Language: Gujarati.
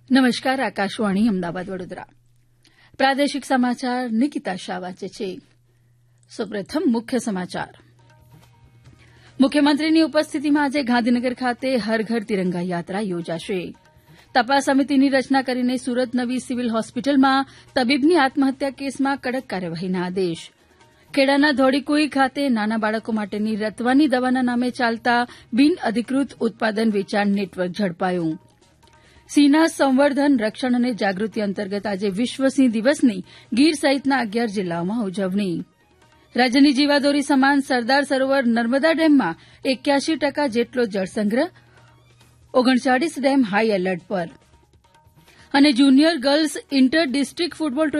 નમસ્કાર આકાશવાણી અમદાવાદ વડોદરા પ્રાદેશિક સમાચાર નિકિતા શાહ વાંચે છે. સૌપ્રથમ મુખ્ય સમાચાર. મુખ્યમંત્રીની ઉપસ્થિતિમાં આજે ગાંધીનગર ખાતે હર ઘર તિરંગા યાત્રા યોજાશે. તપાસ સમિતિની રચના કરીને સુરત નવી સિવિલ હોસ્પિટલમાં તબીબની આત્મહત્યા કેસમાં કડક કાર્યવાહીના આદેશ. ખેડાના ધોળીકુઈ ખાતે નાના બાળકો માટેની રતવાની દવાના નામે ચાલતા બિન અધિકૃત ઉત્પાદન વેચાણ નેટવર્ક ઝડપાયું. સિંહના સંવર્ધન, રક્ષણ અને જાગૃતિ અંતર્ગત આજે વિશ્વ સિંહ દિવસની ગીર સહિતના 11 જિલ્લાઓમાં ઉજવણી. રાજ્યની જીવાદોરી સમાન સરદાર સરોવર નર્મદા ડેમમાં 81% જેટલો જળસંગ્રહ, 39 ડેમ હાઈ એલર્ટ પર. અને junior girls inter district football